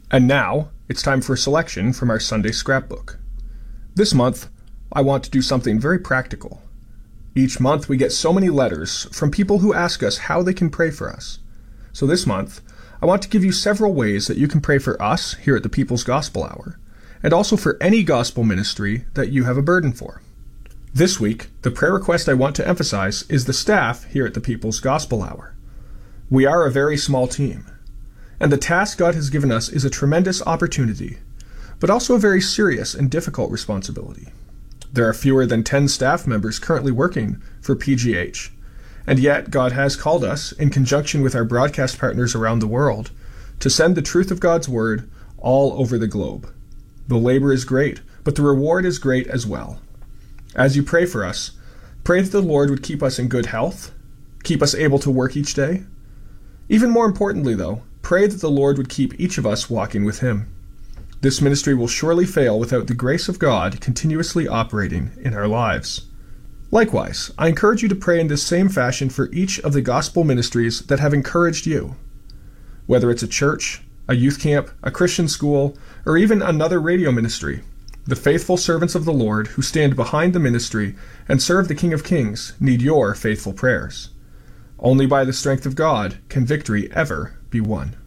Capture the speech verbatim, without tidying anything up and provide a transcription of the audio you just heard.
And now, it's time for a selection from our Sunday scrapbook. This month, I want to do something very practical. Each month we get so many letters from people who ask us how they can pray for us. So this month, I want to give you several ways that you can pray for us here at the People's Gospel Hour, and also for any gospel ministry that you have a burden for. This week, the prayer request I want to emphasize is the staff here at the People's Gospel Hour. We are a very small team, and the task God has given us is a tremendous opportunity, but also a very serious and difficult responsibility. There are fewer than ten staff members currently working for P G H, and yet God has called us, in conjunction with our broadcast partners around the world, to send the truth of God's Word all over the globe. The labor is great, but the reward is great as well. As you pray for us, pray that the Lord would keep us in good health, keep us able to work each day. Even more importantly, though, pray that the Lord would keep each of us walking with Him. This ministry will surely fail without the grace of God continuously operating in our lives. Likewise, I encourage you to pray in this same fashion for each of the gospel ministries that have encouraged you. Whether it's a church, a youth camp, a Christian school, or even another radio ministry, the faithful servants of the Lord who stand behind the ministry and serve the King of Kings need your faithful prayers. Only by the strength of God can victory ever be won.